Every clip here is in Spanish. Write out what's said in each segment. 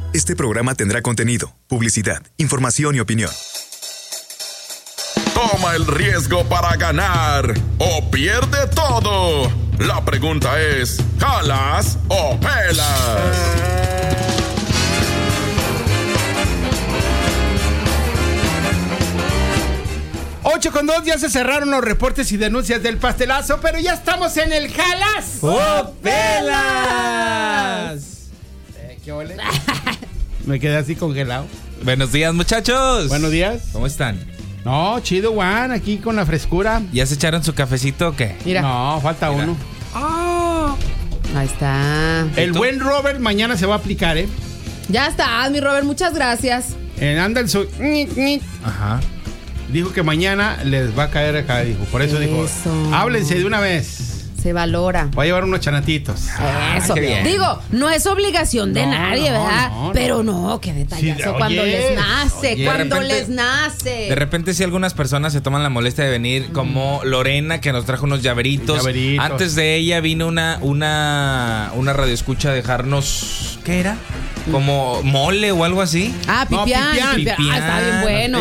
Este programa tendrá contenido, publicidad, información y opinión. Toma el riesgo para ganar o pierde todo. La pregunta es, ¿jalas o pelas? 8:02, ya se cerraron los reportes y denuncias del pastelazo, pero ya estamos en el jalas o pelas. ¿Qué ole? Me quedé así congelado. Buenos días, muchachos. Buenos días. ¿Cómo están? No, chido, Juan, aquí con la frescura. ¿Ya se echaron su cafecito o qué? Mira. No, falta uno. Ahí está. El buen Robert mañana se va a aplicar, ¿eh? Ya está, mi Robert, muchas gracias. Anda el Ajá. Dijo que mañana les va a caer acá, dijo. Por eso dijo, háblense de una vez. Se valora. Voy a llevar unos chanatitos. Eso. Digo, no es obligación de nadie, ¿verdad? No. Pero no, qué detallazo. Sí, cuando les nace, cuando les nace. De repente, si algunas personas se toman la molestia de venir, como Lorena, que nos trajo unos llaveritos. Antes de ella vino una radioescucha a dejarnos, ¿qué era? Como mole o algo así. Pipián. Pipián. Está bien bueno.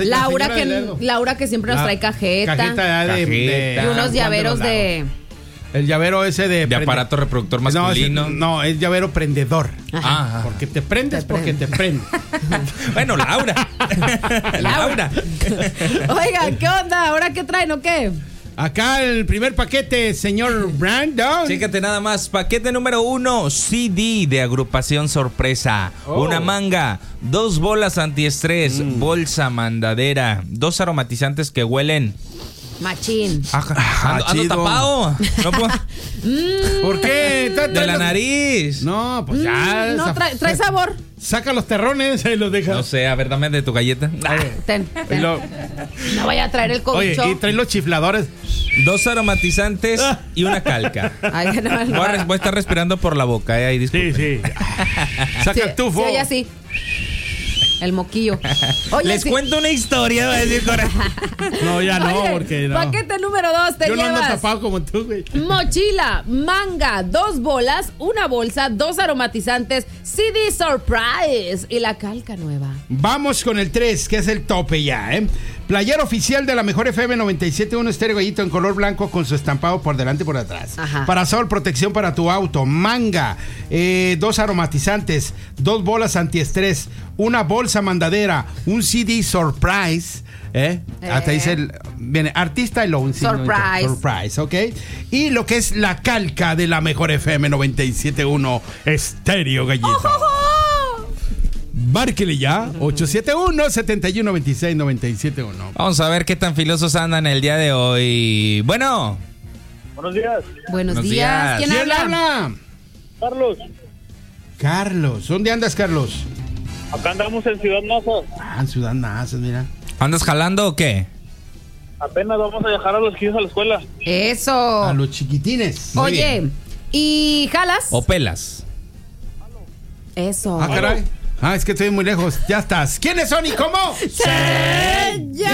Laura que siempre nos trae cajeta. De y unos llaveros de... El llavero ese de aparato reproductor masculino. No, es llavero prendedor. Ajá. Porque te prendes, porque te prende. Bueno, Laura. Laura. Oigan, ¿qué onda? ¿Ahora qué traen o qué? Acá el primer paquete, señor Brandon. Chécate nada más. Paquete número 1, CD de agrupación sorpresa. Una manga, 2 bolas antiestrés, bolsa mandadera, 2 aromatizantes que huelen machín. Ando tapado. No puedo. ¿Por qué? De la nariz. No, pues ya. No, trae sabor. Saca los terrones y los deja. No sé, a ver, dame de tu galleta. Ten. No vaya a traer el cocho. Oye, y trae los chifladores. 2 aromatizantes y una calca. Ay, voy a estar respirando por la boca, ahí disculpen. Sí. Saca el tufo. Sí, así. El moquillo. Oye, Les cuento una historia, va a decir Cora. No, ya no, porque no. Paquete número 2, te Yo llevas. no ando tapado como tú, güey. Mochila, manga, 2 bolas, una bolsa, 2 aromatizantes, CD Surprise y la calca nueva. Vamos con el 3, que es el tope ya, ¿eh? Playera oficial de la mejor FM 97.1 estéreo gallito en color blanco con su estampado por delante y por atrás. Ajá. Parasol, protección para tu auto, manga, 2 aromatizantes, 2 bolas antiestrés, una bolsa mandadera, un CD Surprise, hasta dice viene artista y luego un Surprise, ¿ok? Y lo que es la calca de la mejor FM 97.1 estéreo gallito. Márquele ya, 871-7126-971. Vamos a ver qué tan filosos andan el día de hoy. Bueno. Buenos días. Buenos días. ¿Quién habla? Carlos. ¿Dónde andas, Carlos? Acá andamos en Ciudad Nazas. En Ciudad Nazas, mira. ¿Andas jalando o qué? Apenas vamos a dejar a los hijos a la escuela. Eso. A los chiquitines. Oye, ¿y jalas? ¿O pelas? Eso. Ah, caray. Es que estoy muy lejos. Ya estás. ¿Quiénes son y cómo? ¡Se llama!